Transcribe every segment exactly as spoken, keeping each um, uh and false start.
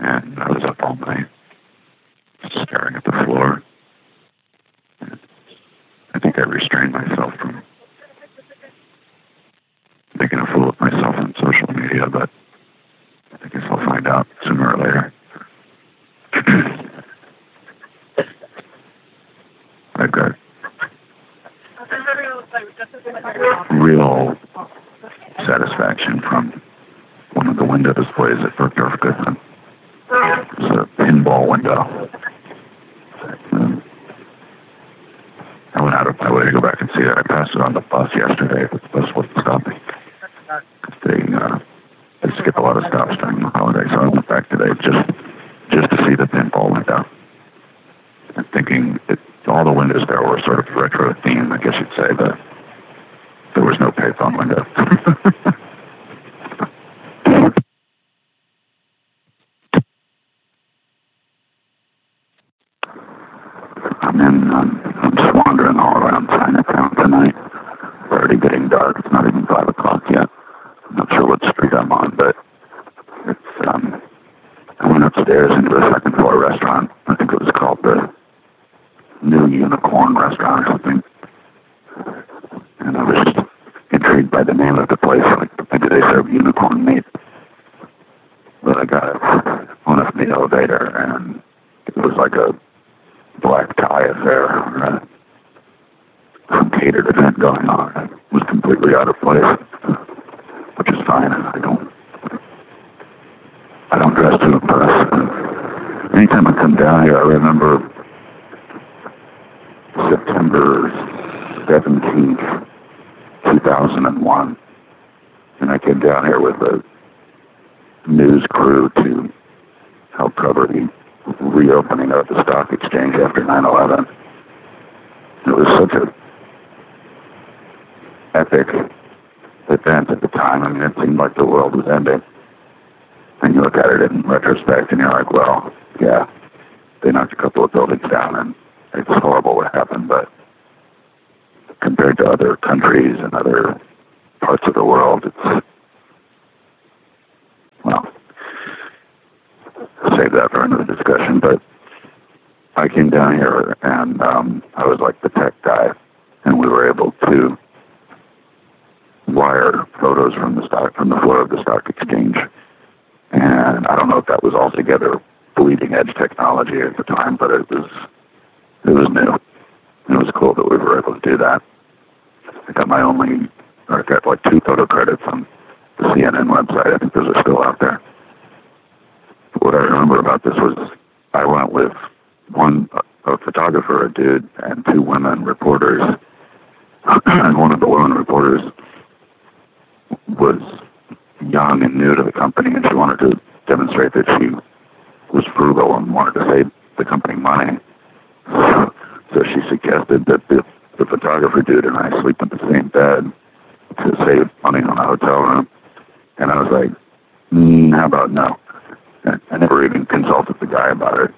and I was up all night staring at the floor. And I think I restrained myself from making a fool of myself on social media, but I guess I'll find out sooner or later. I've got real satisfaction from one of the window displays at Bergdorf Goodman. It's a pinball window. Um, I went out of my way to go back and see it. I passed it on the bus yesterday, but the bus wasn't stopping. They, uh, they skip a lot of stops during the holiday, so I went back today just just to see the pinball window. I'm thinking it, all the windows there were sort of retro themed, I guess you'd say, but there was no payphone window. I'm in, um, I'm just wandering all around Chinatown tonight. It's already getting dark. It's not even five o'clock yet. I'm not sure what street I'm on, but it's, um, I went upstairs into a second floor restaurant. I think it was called the New Unicorn Restaurant or something. And I was just intrigued by the name of the place. Like, maybe they serve unicorn meat. But I got on up in the elevator, and it was like a black tie affair, uh, some catered event going on. It was completely out of place, which is fine. I don't, I don't dress to impress. Anytime I come down here, I remember September seventeenth, two thousand one, and I came down here with a news crew to help cover the reopening of the stock exchange after nine eleven. It was such a epic event at the time. I mean, it seemed like the world was ending. And you look at it in retrospect and you're like, well, yeah, they knocked a couple of buildings down and it's horrible what happened, but compared to other countries and other parts of the world, it's, well, I'll save that for another discussion, but I came down here and um, I was like the tech guy, and we were able to wire photos from the stock, from the floor of the stock exchange. And I don't know if that was altogether bleeding edge technology at the time, but it was, it was new. It was cool that we were able to do that. I got my only, or I got like two photo credits on the C N N website. I think those are still out there. What I remember about this was I went with one, a photographer, a dude, and two women reporters. And one of the women reporters was young and new to the company, and she wanted to demonstrate that she was frugal and wanted to save the company money. So she suggested that the, the photographer dude and I sleep in the same bed to save money on a hotel room. And I was like, mm, how about no? And I never even consulted the guy about it.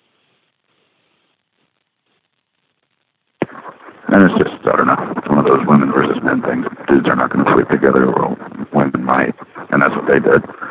And it's just, I don't know, it's one of those women versus men things. Dudes are not going to sleep together, or women might, and that's what they did.